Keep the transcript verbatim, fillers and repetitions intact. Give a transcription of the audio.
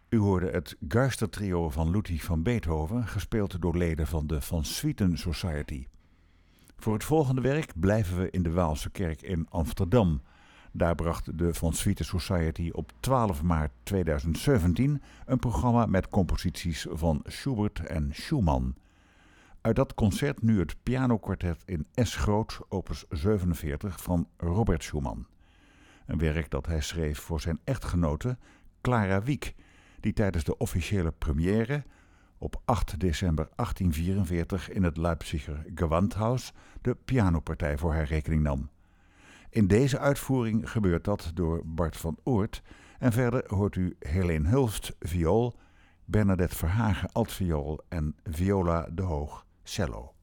U hoorde het Geistertrio van Ludwig van Beethoven, gespeeld door leden van de Van Swieten Society. Voor het volgende werk blijven we in de Waalse kerk in Amsterdam. Daar bracht de Van Swieten Society op twaalf maart tweeduizend zeventien een programma met composities van Schubert en Schumann. Uit dat concert nu het pianokwartet in S groot, opus zevenenveertig van Robert Schumann. Een werk dat hij schreef voor zijn echtgenote Clara Wieck, die tijdens de officiële première op acht december achttien vierenveertig in het Leipziger Gewandhaus de pianopartij voor haar rekening nam. In deze uitvoering gebeurt dat door Bart van Oort en verder hoort u Helene Hulst viool, Bernadette Verhagen altviool en Viola de Hoog cello.